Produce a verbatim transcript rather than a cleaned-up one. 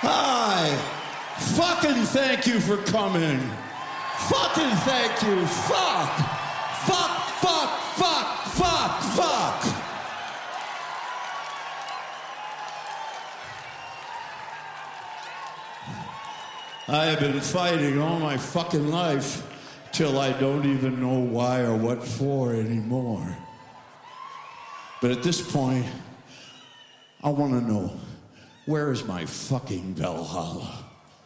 Hi. Fucking thank you for coming. Fucking thank you. Fuck. Fuck, fuck, fuck, fuck, fuck. I have been fighting all my fucking life till I don't even know why or what for anymore. But at this point, I want to know, where is my fucking Valhalla?